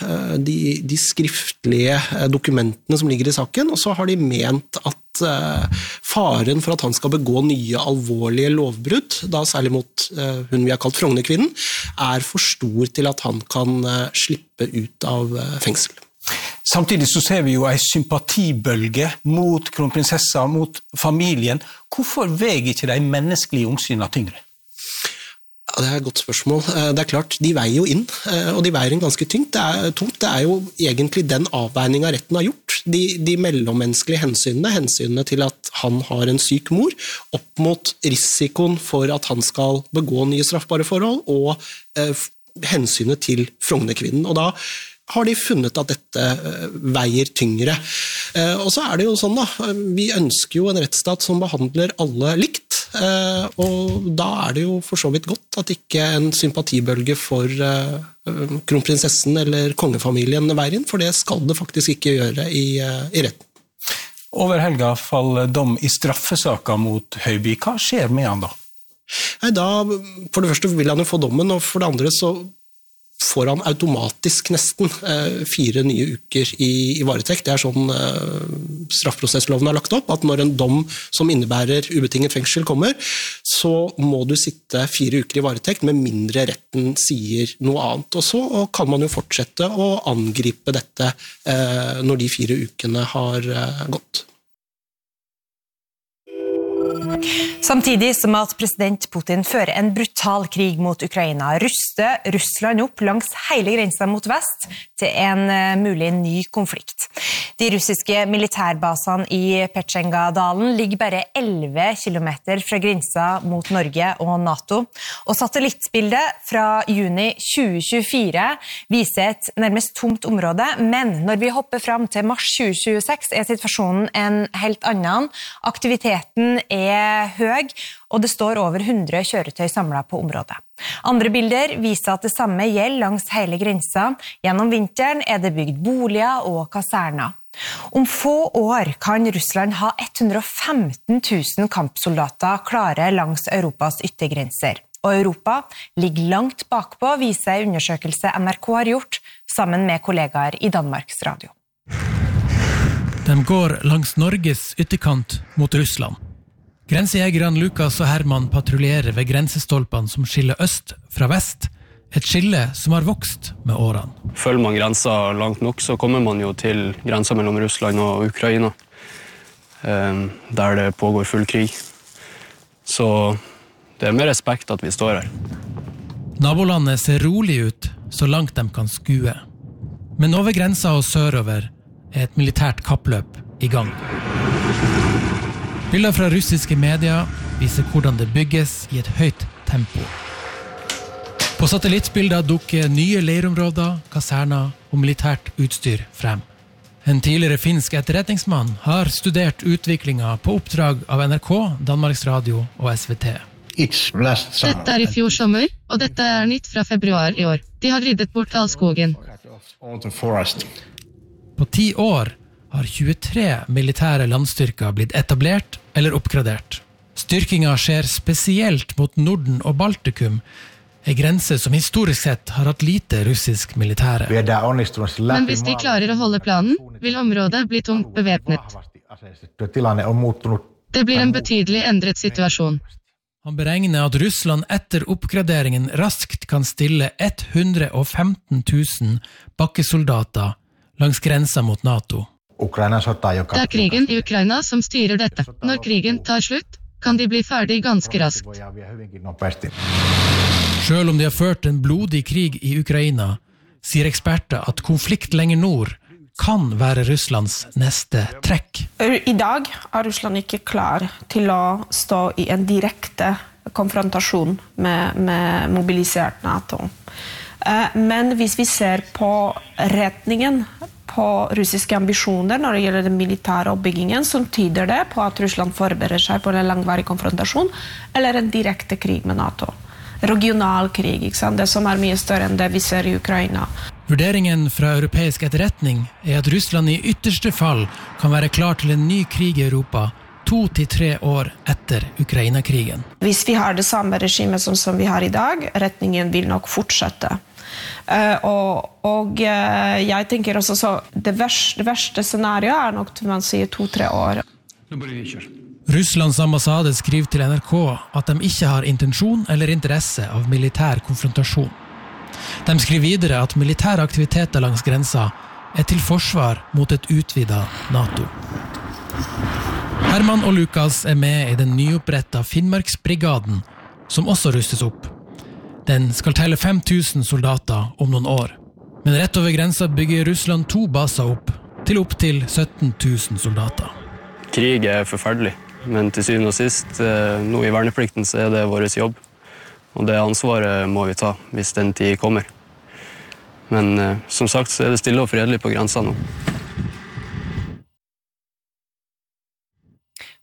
de skriftlige dokumentene som ligger i saken, og så har de ment at faren for at han skal begå nye alvorlige lovbrudd, da særlig mot hun vi har kalt Frognerkvinnen, for stor til at han kan slippe ut av fengsel. Samtidig så ser vi jo en sympatibølge mot kronprinsessa, mot familien. Hvorfor veier ikke de menneskelige omsynene tyngre? Ja, det et godt spørsmål. Det klart, de veier jo inn, og de veier inn ganske tungt. Det jo egentlig den avveiningen retten har gjort. De mellommenneskelige hensynene til at han har en syk mor, opp mot risikoen for at han skal begå nye straffbare forhold, og hensynet til Frognerkvinnen. Og da har de funnet at dette veier tyngre. Og så det jo sånn da, vi ønsker jo en rettsstat som behandler alle likt, og da det jo for så vidt godt at ikke en sympatibølge for kronprinsessen eller kongefamilien veier inn, for det skal det faktisk ikke gjøre i retten. Over helga fall dom i straffesaker mot Høiby. Hva skjer med han da? Nei, da, for det første vil han jo få dommen, og for det andre så får han automatisk nesten 4 nye uker i varetekt. Det sånn straffprosessloven har lagt opp, at når en dom som innebærer ubetinget fengsel kommer, så må du sitte 4 uker i varetekt, med mindre retten sier noe annet. Og så kan man jo fortsette å angripe dette når de 4 ukene har gått. Samtidig som at president Putin fører en brutal krig mot Ukraina, ruster Russland opp langs hele grensen mot vest til en mulig ny konflikt. De russiske militærbasene i Petsjengadalen ligger bare 11 kilometer fra grensen mot Norge og NATO, og satellittbildet fra juni 2024 viser et nærmest tomt område, men når vi hopper fram til mars 2026 situasjonen en helt annen. Aktiviteten høy, og det står over 100 kjøretøy samlet på området. Andre bilder viser at det samme gjelder langs hele grensen. Gjennom vinteren det bygd boliger og kaserner. Om få år kan Russland ha 115 000 kampsoldater klare langs Europas yttergrenser. Og Europa ligger langt bakpå, viser en undersøkelse NRK har gjort sammen med kollegaer i Danmarks Radio. De går langs Norges ytterkant mot Russland. Grensejegerne Lukas og Herman patruljerer ved grensestolpene som skiller øst fra vest, et skille som har vokst med årene. Følger man grensa langt nok, så kommer man jo til grensa mellom Russland og Ukraina, der det pågår full krig. Så det med respekt at vi står her. Nabolandet ser rolig ut, så langt de kan skue. Men over grensa og sørover et militært kappløp i gang. Bilder fra russiske medier viser hvordan det bygges i et høyt tempo. På satellittbilder dukker nye leirområder, kaserner og militært utstyr frem. En tidligere finsk etterretningsmann har studert utviklingen på oppdrag av NRK, Danmarks Radio og SVT. Dette i fjor sommer, og dette nytt fra februar i år. De har ryddet bort all skogen. På 10 år har 23 militære landstyrker blitt etablert eller oppgradert. Styrkinga skjer spesielt mot Norden og Baltikum, en grense som historisk sett har hatt lite russisk militære. Men hvis de klarer å holde planen, vil området bli tungt bevæpnet. Det blir en betydelig endret situasjon. Han beregner at Russland etter oppgraderingen raskt kan stille 115 000 bakkesoldater langs grensa mot NATO. Det krigen i Ukraina som styrer dette. Når krigen tar slutt, kan de bli ferdig ganske raskt. Selv om de har ført en blodig krig i Ukraina, sier eksperter at konflikt lenger nord kan være Russlands neste trekk. I dag Russland ikke klar til å stå i en direkte konfrontasjon med mobilisert NATO. Men hvis vi ser på retningen på russiske ambisjoner når det gjelder den militære oppbyggingen, så tyder det på at Russland forbereder seg på en langvarig konfrontasjon eller en direkte krig med NATO. Regional krig, ikke sant? Det som mye større enn det vi ser i Ukraina. Vurderingen fra europeisk etterretning at Russland i ytterste fall kan være klar til en ny krig i Europa 2 til 3 år etter Ukraina-krigen. Hvis vi har det samme regimet som vi har i dag, retningen vil nok fortsette. Og jeg tenker også så det verste scenarioet nok til man sier 2-3 år. Russlands ambassade skriver til NRK at de ikke har intensjon eller interesse av militær konfrontasjon. De skriver videre at militære aktiviteter langs grensa til forsvar mot et utvidet NATO. Herman og Lukas med i den nyopprettet Finnmarksbrigaden, som også rustes opp. Den skal telle 5000 soldater om noen år. Men rett over grensa bygger Russland 2 baser opp til 17 000 soldater. Krig forferdelig, men til syvende og sist, nå i verneplikten så det vår jobb. Og det ansvaret må vi ta hvis den tid kommer. Men som sagt så det stille og fredelig på grensa nå.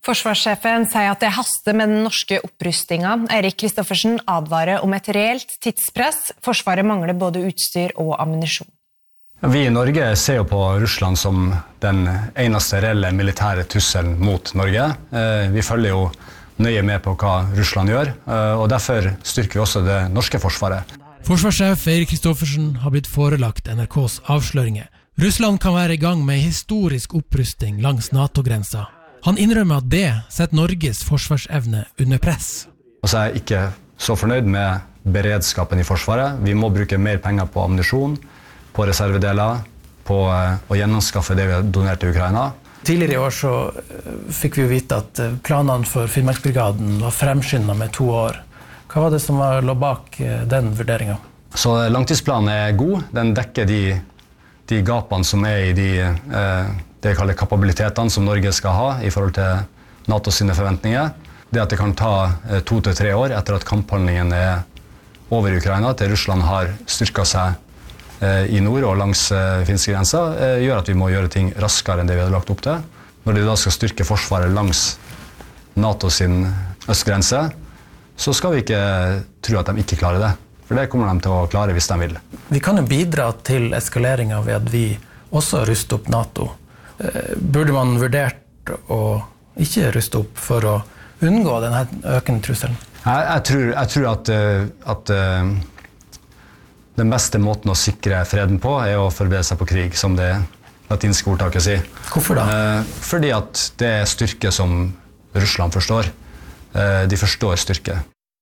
Forsvarssjefen sier at det haster med den norske opprustningen. Eirik Kristoffersen advarer om et reelt tidspress. Forsvaret mangler både utstyr og ammunisjon. Vi i Norge ser jo på Russland som den eneste reelle militære trusselen mot Norge. Vi følger jo nøye med på hva Russland gjør, og derfor styrker vi også det norske forsvaret. Forsvarssjef Eirik Kristoffersen har blitt forelagt NRKs avsløringer. Russland kan være i gang med historisk opprustning langs NATO-grensa. Han innrømmer at det setter Norges forsvarsevne under press. Og så er jeg ikke så fornøyd med beredskapen i Forsvaret. Vi må bruke mer penger på ammunisjon, på reservedeler, på å gjennomskaffe det vi har donert til Ukraina. Tidligere i år så fikk vi vite at planene for Finnmarksbrigaden var fremskyndet med 2 år. Hva var det som lå bak den vurderingen? Så langtidsplanen er god. Den dekker de gapene som er i det jeg kaller kapabilitetene som Norge skal ha i forhold til NATO sine forventninger. Det at det kan ta 2 til 3 år etter at kamphandlingen er over i Ukraina, til Russland har styrket seg i nord og langs finske grenser, gjør at vi må gjøre ting raskere enn det vi hadde lagt opp til. Når de da skal styrke forsvaret langs NATO sin østgrense, så skal vi ikke tro at de ikke klarer det. For det kommer de til å klare hvis de vil. Vi kan jo bidra til eskaleringen ved at vi også ruster opp NATO. Burde man vurdert å ikke ruste opp for å unngå denne økende trusselen? Jeg tror at den beste måten å sikre freden på er å forberede seg på krig, som det latinske ordtaket sier. Hvorfor da? Fordi at det er styrke som Russland forstår. De forstår styrke.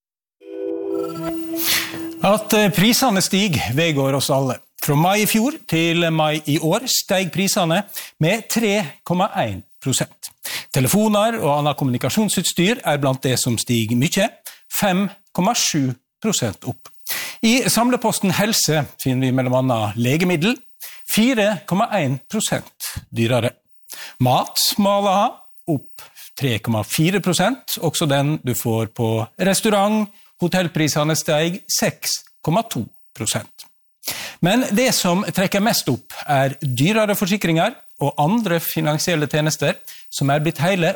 At prisene stiger vedgår oss alle. Fra mai i fjor til mai i år steg prisene med 3,1%. Telefoner og annet kommunikasjonsutstyr er blant det som stiger mye, 5,7% opp. I samleposten Helse finner vi mellom annet legemiddel, 4,1% dyrere. Mat må alle ha, opp 3,4%, også den du får på restaurant. Hotellprisene steg 6,2%. Men det som trekker mest opp er dyrere forsikringer og andre finansielle tjenester, som er blitt hele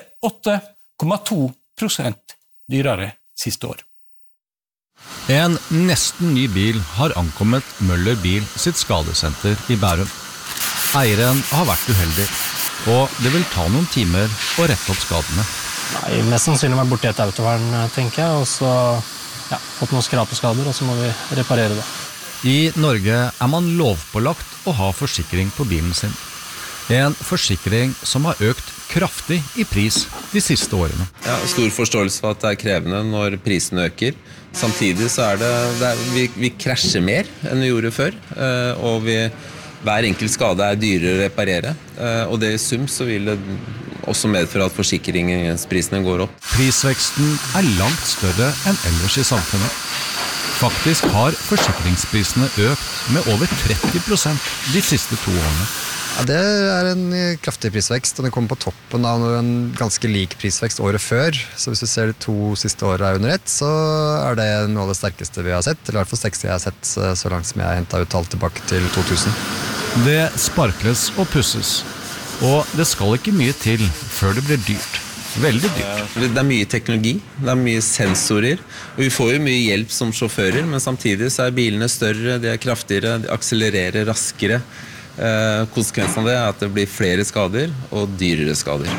8,2% dyrere siste år. En nesten ny bil har ankommet Møller Bil sitt skadesenter i Bærum. Eieren har vært uheldig, og det vil ta noen timer å rette opp skadene. Nei, mest sannsynlig var borte i et autovern, tenker jeg, og så fått noen skrapeskader, og så må vi reparere det. I Norge er man lovpålagt å ha forsikring på bilen sin. En forsikring som har økt kraftig i pris de siste årene. Ja, stor forståelse for at det er krevende når prisen øker. Samtidig så vi krasjer mer enn vi gjorde før, og hver enkelt skade er dyrere å reparere. Og det i sum så vil det også medføre at forsikringsprisene går opp. Prisveksten er langt større enn ellers i samfunnet. Faktisk har forsikringsprisene økt med over 30% de siste 2 årene. Ja, det er en kraftig prisvekst, og det kommer på toppen av en ganske lik prisvekst året før. Så hvis du ser de 2 siste årene under ett, så er det noe av det sterkeste vi har sett, eller i hvert fall sterkeste jeg har sett så langt som jeg hentet ut tall tilbake til 2000. Det sparkles og pusses, og det skal ikke mye til før det blir dyrt. Veldig dyrt. Det er mye teknologi, det er mye sensorer, og vi får jo mye hjelp som sjåfører, men samtidig så er bilene større, de er kraftigere, de akselererer raskere. Konsekvensen av det er at det blir flere skader og dyrere skader.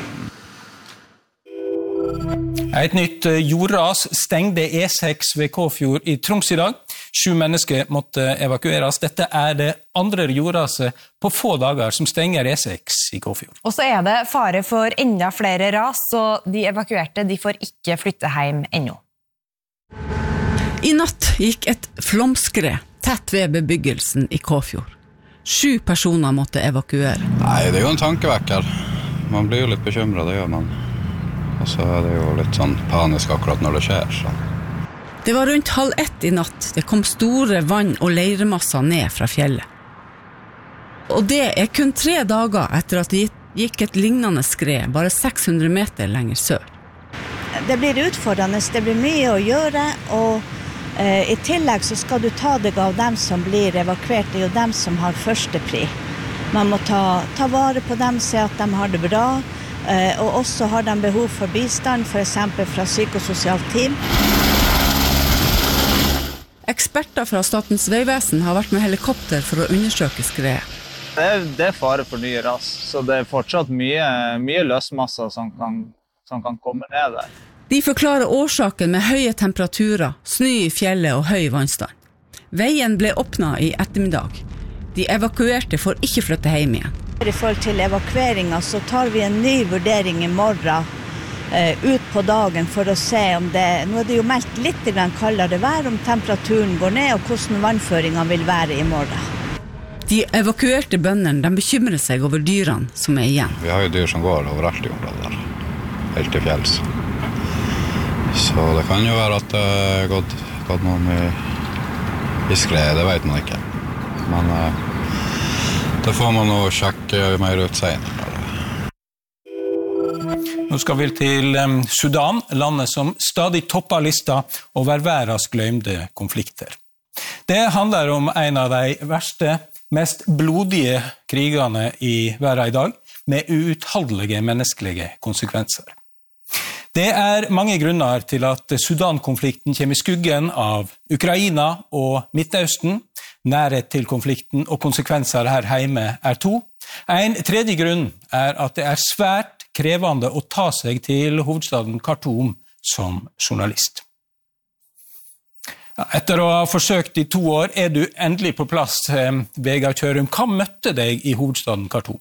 Et nytt jordras stengte E6 ved Kåfjord i Troms i dag. 7 mennesker måtte evakueres. Dette er det andre jordraset på få dager som stenger E6 i Kåfjord. Og så er det fare for enda flere ras, så de evakuerte de får ikke flytte hjem ennå. I natt gikk et flomskred tett ved bebyggelsen i Kåfjord. 7 personer måtte evakuere. Nei, det er jo en tankevekker. Man blir jo litt bekymret, det gjør man. Og så er det jo litt sånn panisk akkurat når det skjer. Så. Det var rundt 12:30 i natt. Det kom store vann- og leirmasser ned fra fjellet. Og det er kun 3 dager etter at det gikk et lignende skred, bare 600 meter lenger sør. Det blir utfordrende, det blir mye å gjøre, og i tillegg så skal du ta deg av dem som blir evakuert, det er jo dem som har første pri. Man må ta vare på dem, se at de har det bra. og også har de behov for bistand, for eksempel fra psykososialt team. Eksperter fra Statens vegvesen har vært med helikopter for å undersøke skredet. Det fare for nye ras, så det fortsatt mye løsmasser som kan komme ned der. De forklarer årsaken med høye temperaturer, snø i fjellet og høy vannstand. Veien ble åpnet i ettermiddag. De evakuerte får ikke flytte hjem igjen. I forhold til evakueringen så tar vi en ny vurdering i morgen ut på dagen for å se om nå er det jo meldt litt kaldere vær, om temperaturen går ned og hvordan vannføringen vil være i morgen. De evakuerte bøndene bekymrer seg over dyrene som er igjen. Vi har jo dyr som går overalt i området der, helt til fjells. Så det kan jo være at det har gått noen i skred, det vet man ikke. Men det får man nå sjekke mer ut senere. Nå skal vi til Sudan, landet som stadig topper lista over verdens glemte konflikter. Det handler om en av de verste, mest blodige krigene i verden i dag, med uutholdelige menneskelige konsekvenser. Det er mange grunner til at Sudan-konflikten kommer i skuggen av Ukraina og Midtøsten. Nærhet til konflikten og konsekvenser her hjemme er 2. En tredje grunn er at det er svært krevende å ta seg til hovedstaden Khartoum som journalist. Etter å ha forsøkt i 2 år er du endelig på plass, Vegard Kjørum. Hva møtte deg i hovedstaden Khartoum?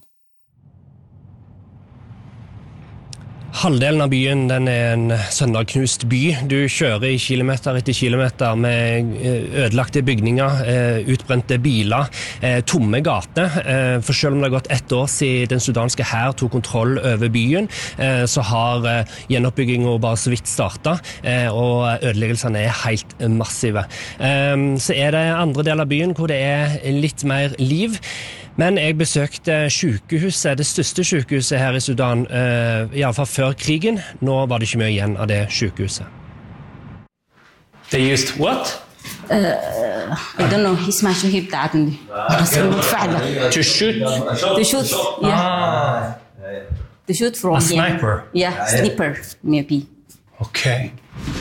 Halvdelen av byen den er en sønderknust by. Du kjører i kilometer etter kilometer med ødelagte bygninger, utbrente biler, tomme gater. For selv om det har gått 1 år siden den sudanske hær tok kontroll over byen, så har gjenoppbyggingen bare så vidt startet, og ødeleggelsene er helt massive. Så er det andre deler av byen hvor det er litt mer liv. Men jeg besøkte sykehuset, det største sykehuset her i Sudan, i alle fall før krigen. Nå var det ikke mye igjen av det sykehuset. They used what? I don't know, اسمها شو هي بتاعتني بس المدفعة To shoot? To shoot, yeah. To shoot from a sniper? Yeah, sniper, maybe. Okay.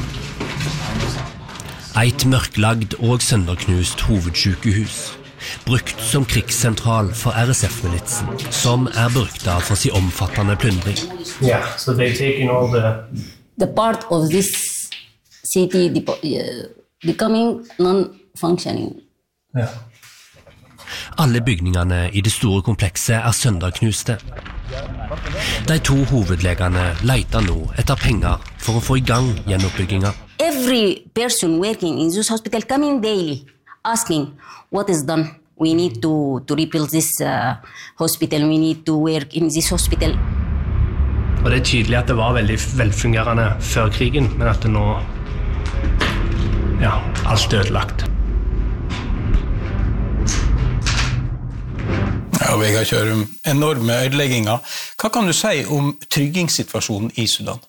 Et mørklagd og sønderknust hovedsykehus. Brukt som krigssentral for RSF-militsen, som berykta for sin omfattende plyndring. Yeah, so they've taken all the part of this city becoming non-functioning. Yeah. Alle bygningene i det store komplekset sønderknuste. De 2 hovedlegene leter nå etter penger for å få i gang gjenoppbygginga. Every person working in this hospital coming daily asking what is done. We need to rebuild this hospital. We need to work in this hospital. Og det er tydelig at det var veldig velfungerende før krigen, men at det nå alt ødelagt. Ja, Vegard Kjørum, enorme ødelegginger. Hva kan du si om tryggingssituasjonen i Sudan?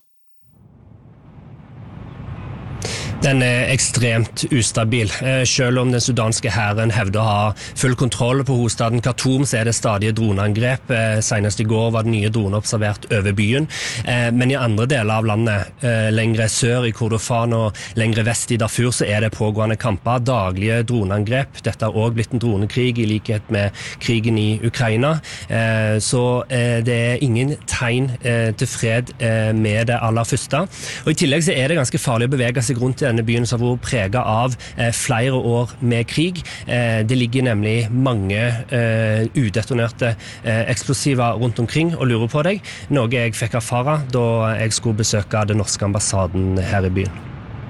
Den er ekstremt ustabil. Selv om den sudanske hæren hevder å ha full kontroll på hovedstaden Khartoum, så er det stadige droneangrep. Senest i går var det nye droner observert over byen. Men i andre deler av landet, lengre sør i Kordofan og lengre vest i Darfur, så er det pågående kamper, daglige droneangrep. Dette har også blitt en dronekrig i likhet med krigen i Ukraina. Så det er ingen tegn til fred med det aller første. Og i tillegg så er det ganske farlig å bevege seg rundt i denne byen som har vært preget av flere år med krig. Det ligger nemlig mange udetonerte eksplosiver rundt omkring og lurer på deg, noe jeg fikk erfare da jeg skulle besøke den norske ambassaden her i byen.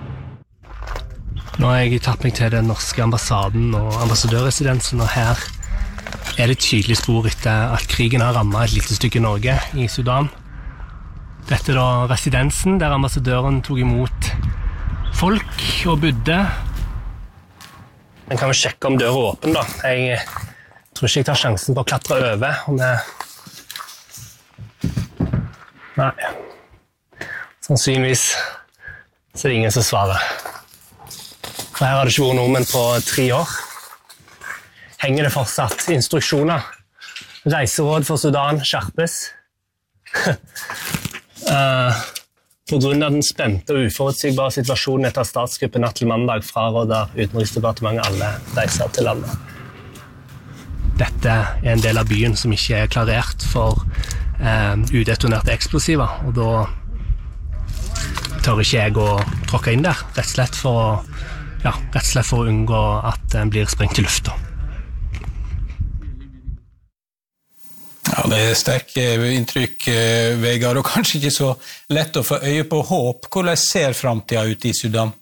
Nå har jeg tatt meg til den norske ambassaden og ambassadørresidensen, og her er det tydelig spor etter at krigen har rammet et lite stykke Norge i Sudan. Dette er da residensen der ambassadøren tok imot folk og bodde. Men kan vi sjekke om døra er åpen da? Jeg tror ikke jeg tar sjansen på å klatre over. Nei. Sannsynligvis så er det ingen som svarer. For her har det ikke vært nordmenn på 3 år. Henger det fortsatt instruksjoner? Reiseråd for Sudan skjerpes. På grunn av den spente og uforutsigbare situasjonen etter statskuppet natt til mandag fraråder Utenriksdepartementet alle reiser til landet. Dette er en del av byen som ikke er klarert for udetonerte eksplosiver, og da tør ikke jeg å tråkke inn der, rett og slett for å unngå at den blir sprengt i lufta. Ja, det er sterke inntrykk, Vegard, og kanskje ikke så lett å få øye på håp. Hvordan ser fremtiden ut i Sudan?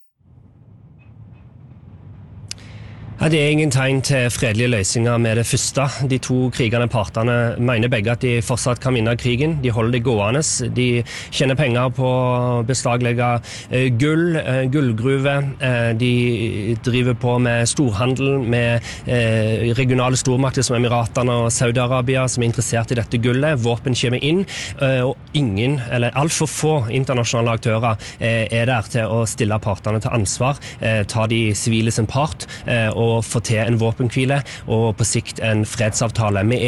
Ja, det er ingen tegn til fredelige løsninger med det første. De to krigende partene mener begge at de fortsatt kan vinne krigen. De holder det gående. De tjener penger på å beslaglegge gullgruve. De driver på med storhandel med regionale stormakter som Emiratene og Saudi-Arabia som er interessert i dette gullet. Våpen kommer inn, og ingen, eller alt for få internasjonale aktører er der til å stille partene til ansvar, ta de sivile sin part og få til en våpenhvile og på sikt en fredsavtale. Vi